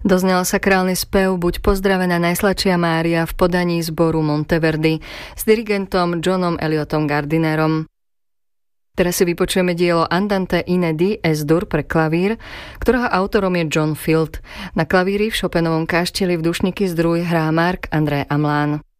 Doznel sakrálny spev Buď pozdravená najsladšia Mária v podaní zboru Monteverdi s dirigentom Johnom Elliotom Gardinerom. Teraz si vypočujeme dielo Andante in D S-dur pre klavír, ktorého autorom je John Field. Na klavíri v Chopinovom kášteli v Dušníky zdruj hrá Marc-André Amelin.